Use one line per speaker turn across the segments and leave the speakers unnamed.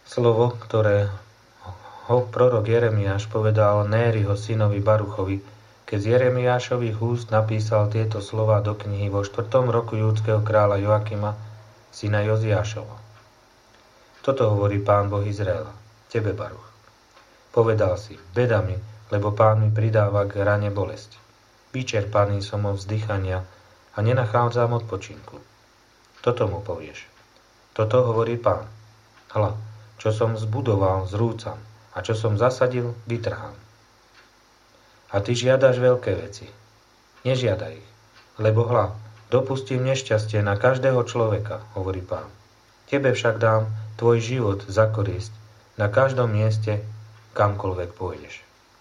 Slovo, ktoré prorok Jeremiáš povedal Nériho synovi Baruchovi, keď z Jeremiášových úst napísal tieto slová do knihy vo 4. roku júdskeho kráľa Joakima, syna Joziášova. Toto hovorí Pán Boh Izraela, tebe, Baruch. Povedal si, beda mi, lebo Pán mi pridáva k rane bolesť. Vyčerpaný som od vzdychania a nenachádzam odpočinku. Toto mu povieš. Toto hovorí Pán. Hľa, čo som zbudoval, zrúcam, a čo som zasadil, vytrhám. A ty žiadaš veľké veci. Nežiadaj ich, lebo hľa, dopustím nešťastie na každého človeka, hovorí Pán. Tebe však dám tvoj život za korisť na každom mieste, kamkoľvek pôjdeš.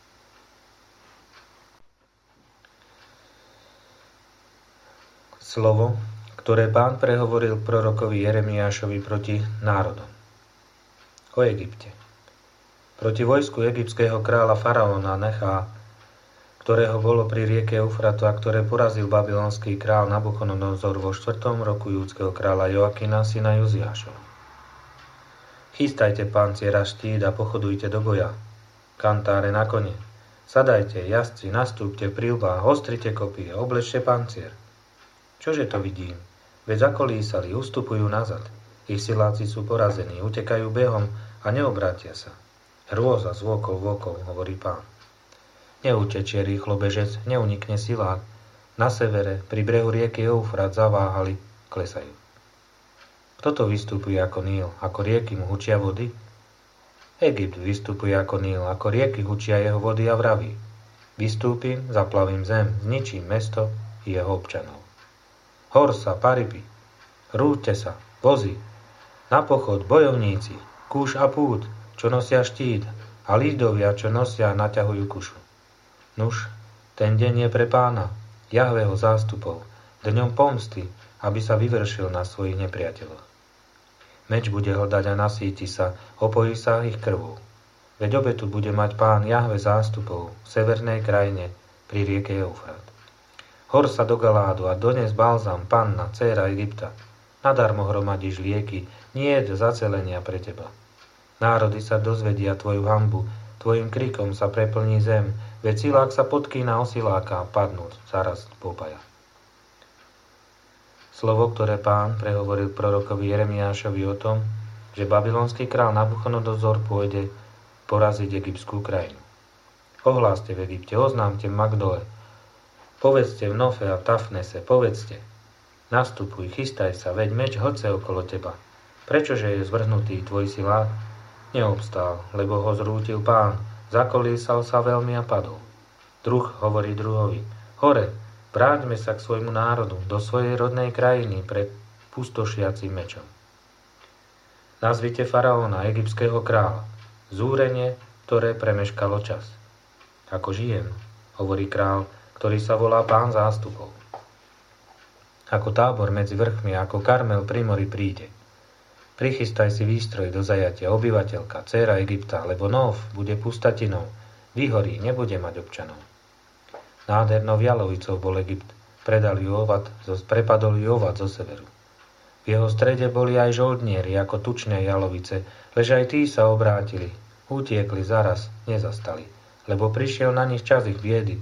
Slovo, ktoré Pán prehovoril prorokovi Jeremiášovi proti národom. O Egypte. Proti vojsku egyptského kráľa faraóna Nechá, ktorého bolo pri rieke Eufratu a ktoré porazil babylonský kráľ Nabuchodonozor vo 4. roku júdskeho kráľa Joakina, syna Joziášova. Chystajte panciera štít a pochodujte do boja. Kantáre na kone. Sadajte, jazdci, nastúpte v prilbách, ostrite kopie, oblečte pancier. Čože to vidím? Veď zakolísali, ustupujú nazad. Ich siláci sú porazení, utekajú behom a neobrátia sa. Hrôza z vôkol vôkol, hovorí Pán. Neutečie rýchlo bežec, neunikne silák. Na severe, pri brehu rieky Eufrat zaváhali, klesajú. Kto to vystupuje ako Níl, ako rieky mu hučia vody? Egypt vystupuje ako Níl, ako rieky hučia jeho vody a vraví. Vystúpim, zaplavím zem, zničím mesto i jeho občanov. Horsa, pariby, rúďte sa, vozy, na pochod, bojovníci, kúš a pút, čo nosia štít, a lídovia, čo nosia a naťahujú kušu. Nuž, ten deň je pre Pána, Jahveho zástupov, dňom pomsty, aby sa vyvršil na svojich nepriateľoch. Meč bude hľadať a nasíti sa, opojí sa ich krvou. Veď obetu bude mať Pán Jahve zástupov v severnej krajine pri rieke Eufrat. Hor sa do Galádu a dones balzam, panna, dcéra Egypta. Nadarmo hromadíš lieky, nie je zacelenia pre teba. Národy sa dozvedia tvoju hanbu, tvojim krikom sa preplní zem, veď silák sa podkýna o siláka a padnú zaraz popaja. Slovo, ktoré Pán prehovoril prorokovi Jeremiášovi o tom, že babylonský král Nabuchodonozor pôjde poraziť egyptskú krajinu. Ohláste v Egypte, oznámte v Magdole, povedzte v Nofe a v Tafnese, povedzte. Nastupuj, chystaj sa, veď meč hoce okolo teba. Prečože je zvrhnutý tvoj silák? Neobstál, lebo ho zrútil Pán, zakolísal sa veľmi a padol. Druh hovorí druhovi, hore, vráťme sa k svojmu národu, do svojej rodnej krajiny pred pustošiacim mečom. Nazvite faraóna, egyptského kráľa, zúrenie, ktoré premeškalo čas. Ako žijem, hovorí král, ktorý sa volá Pán zástupov. Ako Tábor medzi vrchmi, ako Karmel pri mori príde. Prichystaj si výstroj do zajatia, obyvateľka, dcéra Egypta, lebo Nov bude pustatinou, vyhorí, nebude mať občanov. Nádhernou jalovicou bol Egypt, prepadol ju ovad zo severu. V jeho strede boli aj žoldnieri, ako tučné jalovice, lež aj tí sa obrátili, utiekli zaraz, nezastali, lebo prišiel na nich čas ich biedy,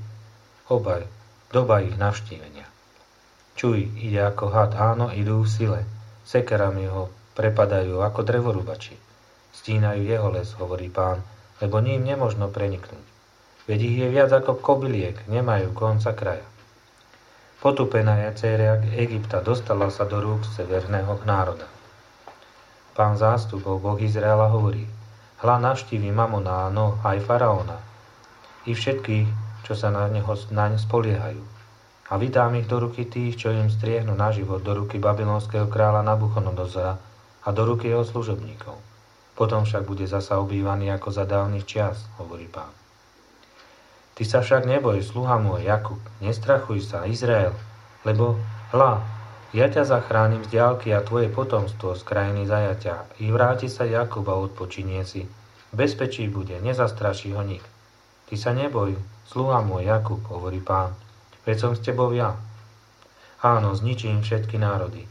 doba ich navštívenia. Čuj, ide ako had, áno, idú v sile, sekerami ho prepadajú ako drevorúbači. Stínajú jeho les, hovorí Pán, lebo ním nemožno preniknúť. Veď ich je viac ako kobyliek, nemajú konca kraja. Potupená je dcéra Egypta, dostala sa do rúk severného národa. Pán zástupov, Boh Izraela, hovorí, hľa navštívi Mamona, no aj faraóna, i všetkých, čo sa naň spoliehajú. A vydám ich do ruky tých, čo im striehnú na život, do ruky babylonského kráľa Nabuchodonozora a do ruky jeho služobníkov. Potom však bude zasa obývaný ako za dávnych čias, hovorí Pán. Ty sa však neboj, sluha môj, Jakub, nestrachuj sa, Izrael, lebo hľa, ja ťa zachránim z diaľky a tvoje potomstvo z krajiny zajatia. I vráti sa Jakub a odpočinie si. Bezpečí bude, nezastraší ho nik. Ty sa neboj, sluha môj, Jakub, hovorí Pán. Veď som s tebou ja. Áno, zničím všetky národy.